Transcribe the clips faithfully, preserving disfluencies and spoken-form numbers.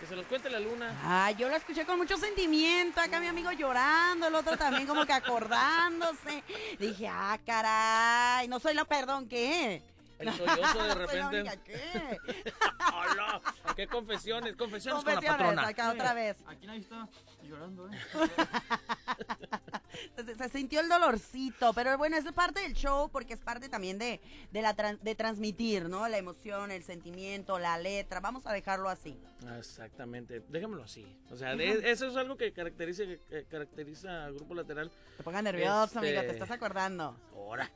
Que se los cuente la Luna. Ah, yo lo escuché con mucho sentimiento. Acá mi amigo llorando, el otro también como que acordándose. Dije, ah, caray, no soy la perdón, ¿qué? El sollozo de Soy la repente. única, ¿qué? Hola, ¿qué confesiones? Confesiones, con la Confesiones, patrona. acá otra vez. Aquí nadie está llorando, ¿eh? Se, se sintió el dolorcito, pero bueno, eso es parte del show porque es parte también de, de, la tran- de transmitir, ¿no? La emoción, el sentimiento, la letra. Vamos a dejarlo así. Exactamente, déjamelo así. O sea, de- eso es algo que caracteriza, que caracteriza al Grupo Lateral. Te ponga nervioso, Este- amigo, te estás acordando. Ahora.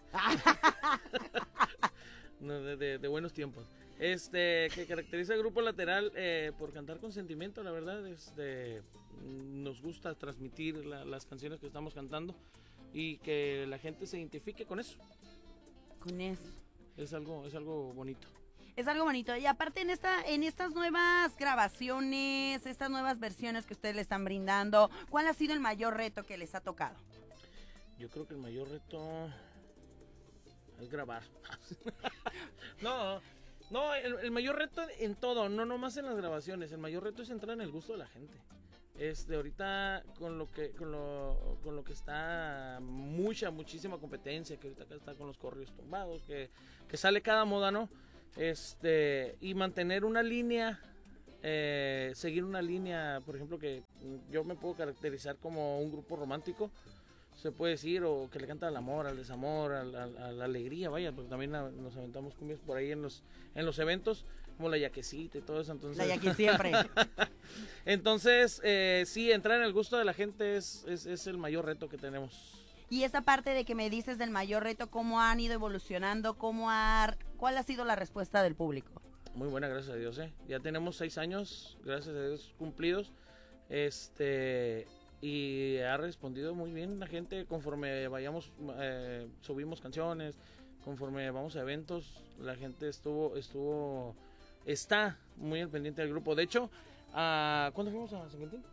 No, de, de- de buenos tiempos. Este, que caracteriza al Grupo Lateral eh, por cantar con sentimiento, la verdad. Este, nos gusta transmitir la- las canciones que estamos cantando y que la gente se identifique con eso. Con eso. Es algo, es algo bonito. Es algo bonito. Y aparte en esta, en estas nuevas grabaciones, estas nuevas versiones que ustedes le están brindando, ¿cuál ha sido el mayor reto que les ha tocado? Yo creo que el mayor reto es grabar. no, no, el, el mayor reto en todo, no nomás en las grabaciones, el mayor reto es entrar en el gusto de la gente. Este, ahorita con lo que, con lo, con lo que está mucha, muchísima competencia, que ahorita acá está con los corridos tumbados, que, que sale cada moda, ¿no? Este, y mantener una línea, eh, seguir una línea, por ejemplo, que yo me puedo caracterizar como un grupo romántico, se puede decir, o que le canta al amor, al desamor, al- al- a la alegría, vaya, porque también a- nos aventamos cumbias por ahí en los, en los eventos, como la yaquecita y todo eso, entonces... La Yaqui siempre. Entonces, eh, sí, entrar en el gusto de la gente es, es, es el mayor reto que tenemos. Y esa parte de que me dices del mayor reto, ¿cómo han ido evolucionando? ¿Cómo ha, ¿Cuál ha sido la respuesta del público? Muy buena, gracias a Dios, ¿eh? Ya tenemos seis años, gracias a Dios, cumplidos. Este... Y ha respondido muy bien la gente conforme vayamos, eh, subimos canciones, conforme vamos a eventos, la gente estuvo, estuvo, está muy al pendiente del grupo. De hecho, uh, ¿cuándo fuimos a San Quintín?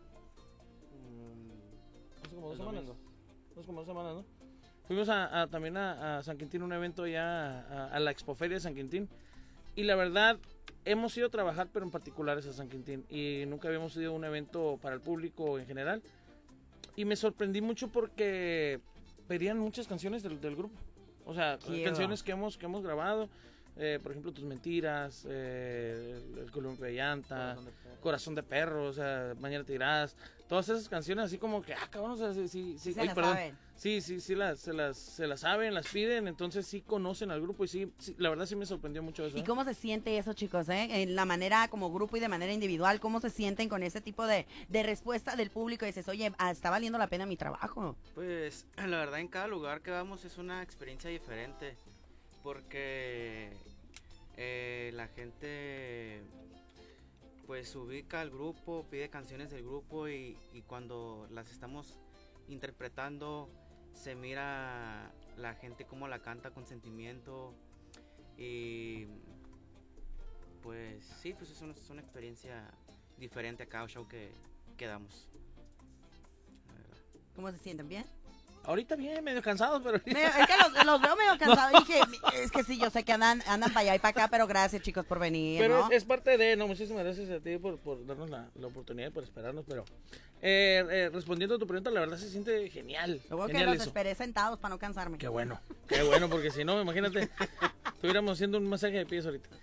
Mm, hace como dos semanas, ¿no? Hace como dos semanas, ¿no? Fuimos a, a, también a, a San Quintín, un evento ya a, a la Expoferia de San Quintín. Y la verdad, hemos ido a trabajar, pero en particulares a San Quintín. Y nunca habíamos ido a un evento para el público en general. Y me sorprendí mucho porque pedían muchas canciones del, del grupo. O sea, Qué canciones que hemos, que hemos grabado. Eh, por ejemplo, Tus Mentiras, eh, El, el Columpio de Llanta, Corazón de perro. Corazón de Perro, o sea, Mañana te irás. Todas esas canciones así como que, ah, cabrón, o sea, sí, sí, sí, Se ay, la perdón. saben. Sí, sí, sí, las, se, las, se las saben, las piden, entonces sí conocen al grupo y sí, sí la verdad sí me sorprendió mucho eso. ¿Y ¿eh? cómo se siente eso, chicos? Eh? En la manera como grupo y de manera individual, ¿cómo se sienten con ese tipo de, de respuesta del público? Y dices, oye, ah, está valiendo la pena mi trabajo. Pues la verdad en cada lugar que vamos es una experiencia diferente porque eh, la gente pues ubica al grupo, pide canciones del grupo y, y cuando las estamos interpretando se mira la gente cómo la canta con sentimiento y pues sí, pues es una, es una experiencia diferente a cada show que, que damos. La verdad. ¿Cómo se sienten? ¿Bien? Ahorita bien, medio cansados, pero... Medio- es que los, los veo medio cansados. Dije, es que sí, yo sé que andan, andan para allá y para acá, pero gracias, chicos, por venir, Pero ¿no? es, es parte de, no, muchísimas gracias a ti por, por darnos la, la oportunidad, por esperarnos, pero eh, eh, respondiendo a tu pregunta, la verdad se siente genial. Luego que Genial los eso. esperé sentados para no cansarme. Qué bueno, qué bueno, porque si no, imagínate, estuviéramos haciendo un masaje de pies ahorita.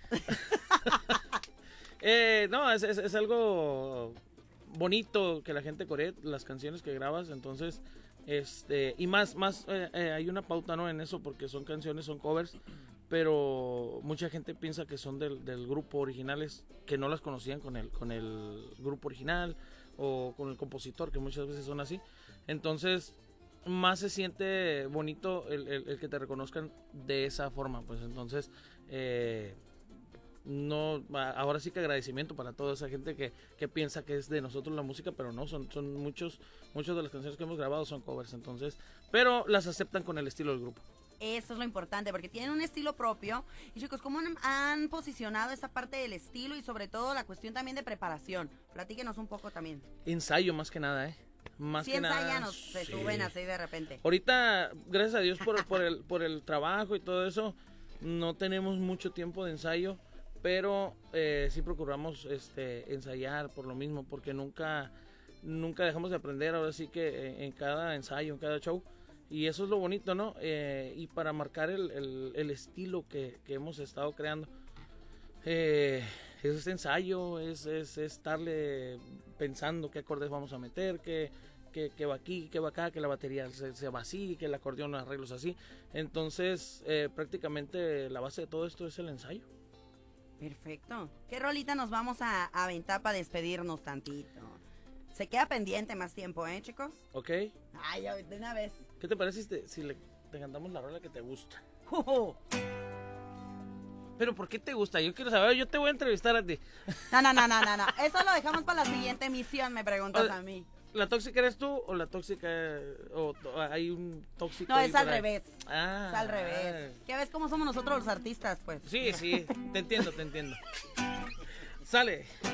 eh, no, es, es, es algo bonito que la gente coree las canciones que grabas, entonces, este, y más, más, eh, eh, hay una pauta, ¿no? En eso, porque son canciones, son covers, pero mucha gente piensa que son del, del grupo originales, que no las conocían con el, con el grupo original, o con el compositor, que muchas veces son así, entonces... más se siente bonito el, el, el que te reconozcan de esa forma, pues entonces eh, no, ahora sí que agradecimiento para toda esa gente que, que piensa que es de nosotros la música, pero no, son, son muchos, muchos de las canciones que hemos grabado son covers, entonces, pero las aceptan con el estilo del grupo. Eso es lo importante, porque tienen un estilo propio. Y chicos, ¿cómo han, han posicionado esta parte del estilo y sobre todo la cuestión también de preparación? Platíquenos un poco también. Ensayo más que nada, eh. Más Si que nada. ensayan o se Sí. suben así de repente. Ahorita, gracias a Dios por, por, el, por el trabajo y todo eso, no tenemos mucho tiempo de ensayo, pero eh, sí procuramos este, ensayar por lo mismo, porque nunca, nunca dejamos de aprender, ahora sí que en, en cada ensayo, en cada show, y eso es lo bonito, ¿no? Eh, y para marcar el, el, el estilo que, que hemos estado creando, eh, es este ensayo, es, es, es estarle pensando qué acordes vamos a meter, qué, qué, qué va aquí, qué va acá, que la batería se, se va así, que el acordeón arreglos así, entonces eh, prácticamente la base de todo esto es el ensayo. Perfecto. ¿Qué rolita nos vamos a, a aventar para despedirnos tantito? Se queda pendiente más tiempo, ¿eh, chicos? ¿Ok? Ay, de una vez. ¿Qué te parece si, te, si le, te cantamos la rola que te gusta? Uh, ¿Pero por qué te gusta? Yo quiero saber, yo te voy a entrevistar a ti. No, no, no, no, no, no. Eso lo dejamos para la siguiente emisión, me preguntas Oye, a mí. ¿La tóxica eres tú o la tóxica o, o hay un tóxico? No, ahí es al por ahí? revés. Ah, Es al revés. ¿Qué ves cómo somos nosotros los artistas, pues? Sí, sí, te entiendo, te entiendo. Sale.